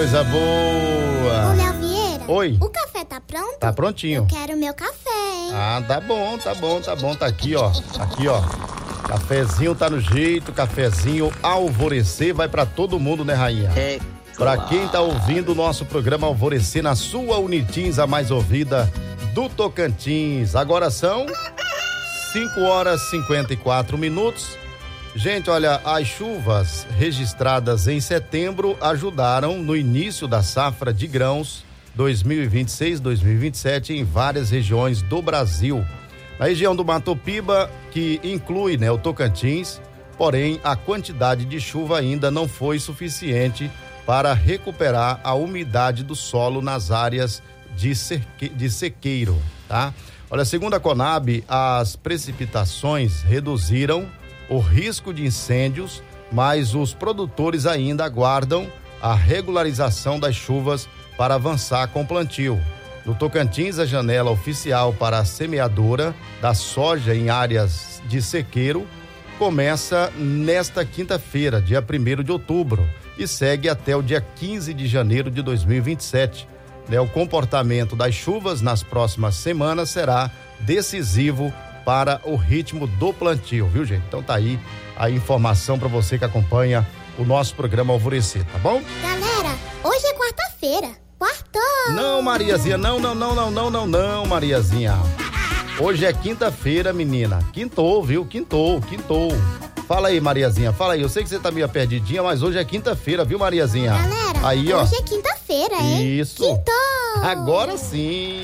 Coisa boa. Ô, Léo Vieira. Oi. O café tá pronto? Tá prontinho. Eu quero meu café, hein? Ah, tá bom. Tá aqui, ó. Cafezinho tá no jeito, cafezinho Alvorecer vai pra todo mundo, né, rainha? Pra quem tá ouvindo o nosso programa Alvorecer na sua Unitins, a mais ouvida do Tocantins. Agora são 5h54. Gente, olha, as chuvas registradas em setembro ajudaram no início da safra de grãos 2026-2027 em várias regiões do Brasil. Na região do Mato Piba, que inclui, o Tocantins, porém a quantidade de chuva ainda não foi suficiente para recuperar a umidade do solo nas áreas de sequeiro, tá? Olha, segundo a Conab, as precipitações reduziram o risco de incêndios, mas os produtores ainda aguardam a regularização das chuvas para avançar com o plantio. No Tocantins, a janela oficial para a semeadura da soja em áreas de sequeiro começa nesta quinta-feira, dia 1º de outubro, e segue até o dia 15 de janeiro de 2027. O comportamento das chuvas nas próximas semanas será decisivo para o ritmo do plantio, viu, gente? Então tá aí a informação para você que acompanha o nosso programa Alvorecer, tá bom? Galera, hoje é quarta-feira. Quartou! Não, Mariazinha, não, Mariazinha. Hoje é quinta-feira, menina. Quintou, viu? Quintou. Fala aí, Mariazinha, fala aí. Eu sei que você tá meio perdidinha, mas hoje é quinta-feira, viu, Mariazinha? Galera, aí, hoje é quinta-feira, hein? Isso. Quintou! Agora sim.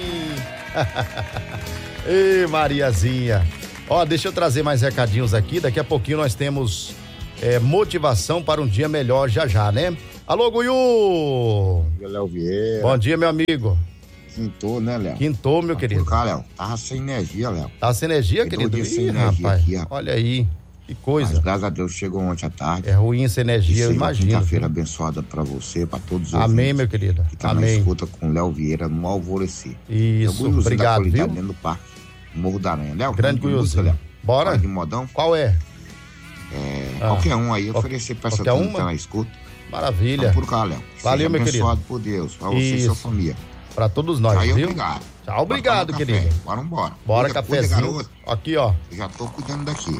Ei, Mariazinha. Ó, deixa eu trazer mais recadinhos aqui. Daqui a pouquinho nós temos motivação para um dia melhor já, né? Alô, Guiú! Bom dia, Léo Vieira. Bom dia, meu amigo. Quintou, né, Léo? Quintou, meu querido. Por cá, Léo. Tava sem energia, Léo. Tava sem energia, querido? Sem energia rapaz. aqui, ó. Olha aí, que coisa. Mas, graças a Deus, chegou ontem à tarde. É ruim essa energia, eu imagino. Quinta-feira abençoada pra você, pra todos os Amém, ouvintes, meu querido. que tá Amém. na escuta com o Léo Vieira no Alvorecer. Isso, obrigado, viu? Dentro do parque Morro da Aranha. Léo, grande Guiuzinho. Bora? De modão. Qual é? Qualquer um aí, oferecer pra essa turma que tá na escuta. Maravilha. Tá por cá, Léo. Valeu, meu querido. Abençoado por Deus, pra você e sua família. Pra todos nós, Aí, viu? obrigado. Tchau, obrigado, querido. Bora. Bora, cafezinho. Aqui, ó. Já tô cuidando daqui.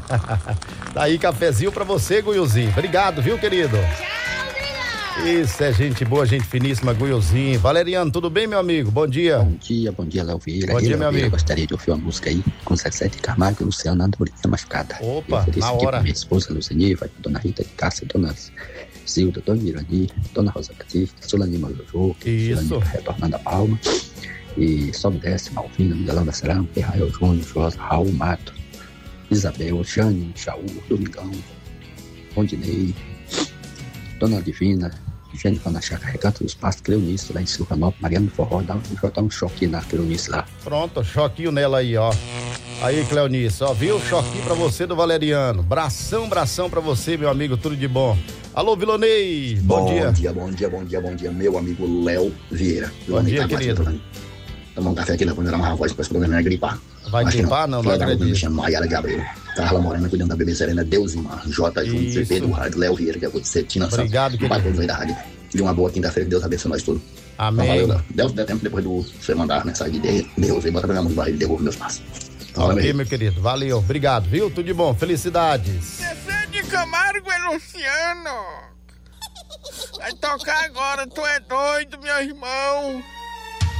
Daí, cafezinho pra você, Guiuzinho. Obrigado, viu, querido? Tchau, obrigado. Isso é gente boa, gente finíssima, Guiuzinho. Valeriano, tudo bem, meu amigo? Bom dia. Bom dia, Léo Vieira. Bom dia, meu amigo. Gostaria de ouvir uma música aí com Sete Camargo e Luciana Andorinha Machucada. Opa, na hora. Pra minha esposa, Luceni, vai pra Dona Rita de Cássia, Dona Zilda, Dona Irani, Dona Rosa Batista, Solani Majojo, Isso. retornando a Palma. E Sobe Desce, Malvina, Miguelão da Serão, Rael Júnior, Josa, Raul Mato, Isabel, Jane, Chaú, Domingão, Rondinei, Dona Divina, Jennifer na Chácara, Recanto dos Pastos, Cleonice, lá em Silvanópolis, Mariano Forró, dá um choquinho na Cleonice lá. Pronto, choquinho nela aí, ó. Aí, Cleonice, ó, viu? Choquinho pra você do Valeriano. Bração pra você, meu amigo, tudo de bom. Alô, Vilonei, bom dia. Bom dia, meu amigo Léo Vieira. Bom dia, querido. Tomar um café aqui, vou dar uma voz para esse programa, gripar. Vai gripar? Não acredito. Me chamo Maiara de Abreu. Carla Morena, cuidando da bebê Serena, Deus irmã, J. Júnior, CP do rádio, Léo Vieira, que é você, Tina Santos. Obrigado, querido. Para todos aí da rádio. E uma boa quinta-feira, Deus abençoe nós todos. Amém. Então, valeu, Deus der tempo depois do você mandar a mensagem de Deus e bota pra minha mão e devolve meus passos. Ok, meu querido, valeu, obrigado, viu? Tudo de bom, felicidades. Zezé de Camargo é Luciano. Vai tocar agora, tu é doido, meu irmão.